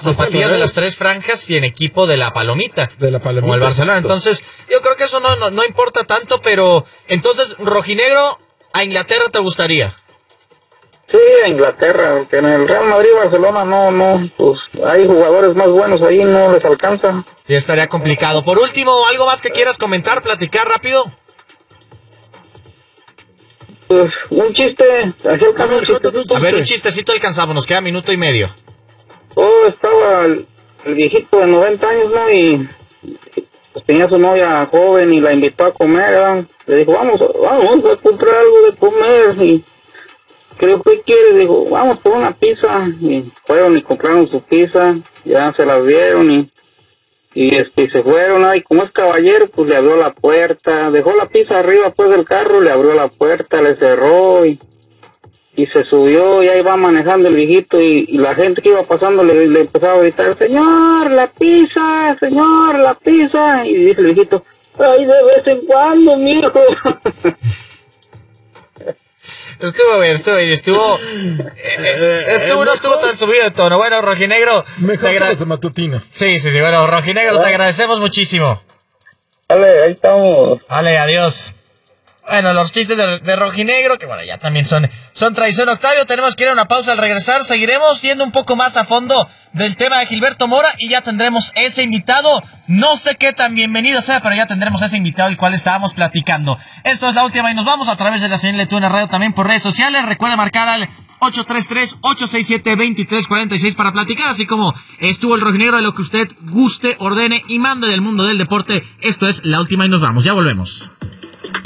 zapatillas de las 3 franjas y en equipo de la palomita. De la palomita. Como el Barcelona. Entonces, yo creo que eso no importa tanto, pero entonces, rojinegro, ¿a Inglaterra te gustaría? Sí, a Inglaterra, porque en el Real Madrid, Barcelona, no, pues hay jugadores más buenos ahí, no les alcanza. Sí, estaría complicado. Por último, ¿algo más que quieras comentar, platicar rápido? Pues, un chiste, así alcanza un chiste. A ver, un chistecito alcanzamos, nos queda minuto y medio. Oh, estaba el viejito de 90 años, ¿no? Y pues tenía su novia joven y la invitó a comer, ¿verdad? Le dijo, vamos a comprar algo de comer. Y creo que quiere, dijo, vamos por una pizza. Y fueron y compraron su pizza, ya se las dieron y se fueron, ¿no? Y como es caballero, pues le abrió la puerta, dejó la pizza arriba pues del carro, le abrió la puerta, le cerró y se subió y ahí va manejando el viejito y la gente que iba pasando le empezaba a gritar, señor, la pizza, y dice el viejito, ay, de vez en cuando, mijo. Estuvo no estuvo tan subido de tono. Bueno, rojinegro. Mejor que los de matutino. Sí, bueno, rojinegro, te agradecemos muchísimo. Vale, ahí estamos. Vale, adiós. Bueno, los chistes de rojinegro, que bueno, ya también son tradición. Octavio, tenemos que ir a una pausa. Al regresar seguiremos yendo un poco más a fondo del tema de Gilberto Mora y ya tendremos ese invitado. No sé qué tan bienvenido sea, pero ya tendremos ese invitado el cual estábamos platicando. Esto es La Última y nos vamos a través de la señal de TUDN Radio, también por redes sociales. Recuerda marcar al 833-867-2346 para platicar, así como estuvo el rojinegro, de lo que usted guste, ordene y mande del mundo del deporte. Esto es La Última y nos vamos. Ya volvemos.